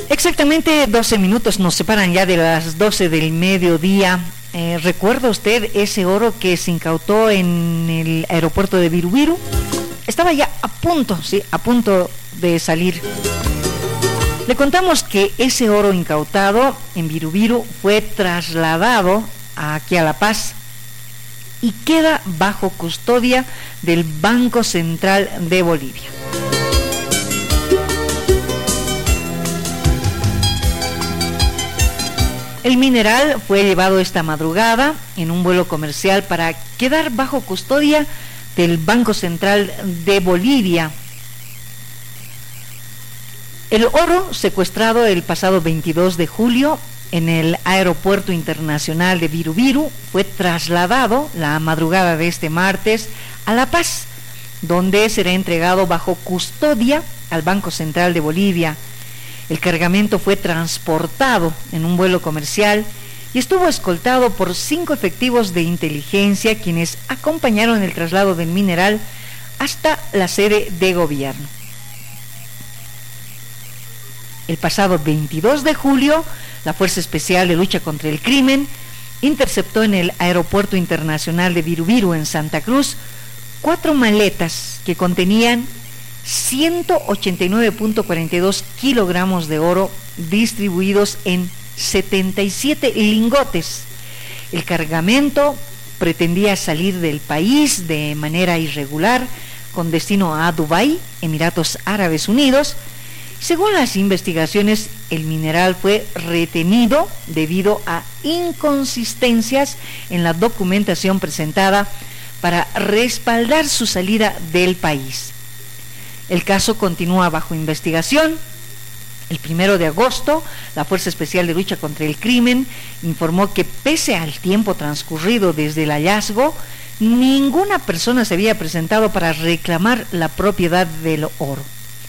Exactamente 12 minutos nos separan ya de las 12 del mediodía. ¿Recuerda usted ese oro que se incautó en el aeropuerto de Virubiru? Estaba ya a punto, sí, a punto de salir. Le contamos que ese oro incautado en Virubiru fue trasladado aquí a La Paz y queda bajo custodia del Banco Central de Bolivia. El mineral fue llevado esta madrugada en un vuelo comercial para quedar bajo custodia del Banco Central de Bolivia. El oro secuestrado el pasado 22 de julio en el Aeropuerto Internacional de Virubiru fue trasladado la madrugada de este martes a La Paz, donde será entregado bajo custodia al Banco Central de Bolivia. El cargamento fue transportado en un vuelo comercial y estuvo escoltado por 5 efectivos de inteligencia, quienes acompañaron el traslado del mineral hasta la sede de gobierno. El pasado 22 de julio, la Fuerza Especial de Lucha contra el Crimen interceptó en el Aeropuerto Internacional de Virubiru, en Santa Cruz, 4 maletas que contenían 189.42 kilogramos de oro distribuidos en 77 lingotes. El cargamento pretendía salir del país de manera irregular con destino a Dubái, Emiratos Árabes Unidos. Según las investigaciones, el mineral fue retenido debido a inconsistencias en la documentación presentada para respaldar su salida del país. El caso continúa bajo investigación. El 1 de agosto, la Fuerza Especial de Lucha contra el Crimen informó que pese al tiempo transcurrido desde el hallazgo, ninguna persona se había presentado para reclamar la propiedad del oro.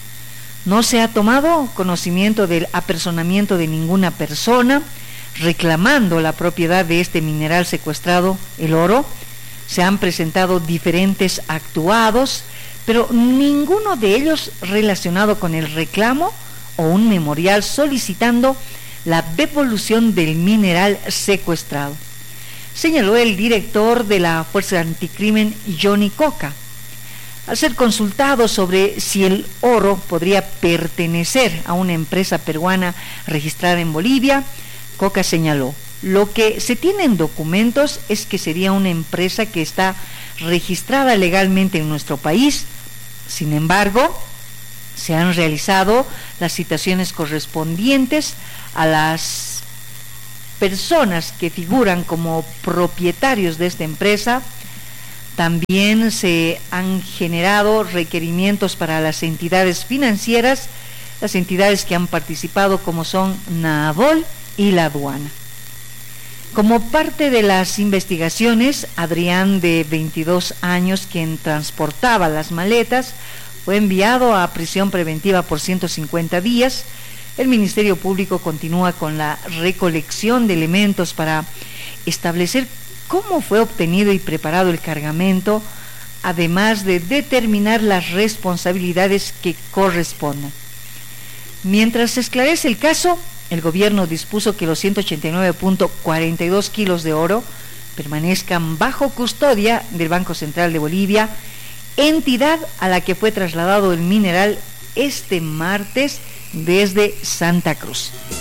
No se ha tomado conocimiento del apersonamiento de ninguna persona reclamando la propiedad de este mineral secuestrado, el oro. Se han presentado diferentes actuados, pero ninguno de ellos relacionado con el reclamo o un memorial solicitando la devolución del mineral secuestrado, señaló el director de la Fuerza Anticrimen, Johnny Coca. Al ser consultado sobre si el oro podría pertenecer a una empresa peruana registrada en Bolivia, Coca señaló: lo que se tiene en documentos es que sería una empresa que está registrada legalmente en nuestro país. Sin embargo, se han realizado las citaciones correspondientes a las personas que figuran como propietarios de esta empresa. También se han generado requerimientos para las entidades financieras, las entidades que han participado, como son Naabol y la aduana. Como parte de las investigaciones, Adrián, de 22 años, quien transportaba las maletas, fue enviado a prisión preventiva por 150 días. El Ministerio Público continúa con la recolección de elementos para establecer cómo fue obtenido y preparado el cargamento, además de determinar las responsabilidades que correspondan. Mientras se esclarece el caso, el gobierno dispuso que los 189.42 kilos de oro permanezcan bajo custodia del Banco Central de Bolivia, entidad a la que fue trasladado el mineral este martes desde Santa Cruz.